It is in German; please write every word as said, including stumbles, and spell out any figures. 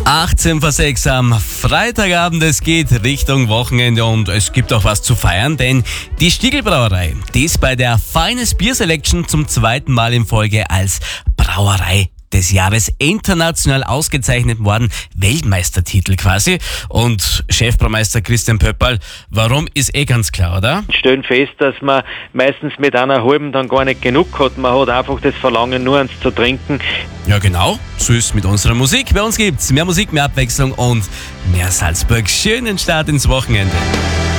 achtzehn vor sechs am Freitagabend, es geht Richtung Wochenende und es gibt auch was zu feiern, denn die Stieglbrauerei, die ist bei der Finest Beer Selection zum zweiten Mal in Folge als Brauerei des Jahres international ausgezeichnet worden, Weltmeistertitel quasi. Und Chefbraumeister Christian Pöpperl, warum ist eh ganz klar, oder? Wir stellen fest, dass man meistens mit einer halben dann gar nicht genug hat. Man hat einfach das Verlangen, nur eins zu trinken. Ja genau, so ist es mit unserer Musik. Bei uns gibt's mehr Musik, mehr Abwechslung und mehr Salzburg. Schönen Start ins Wochenende.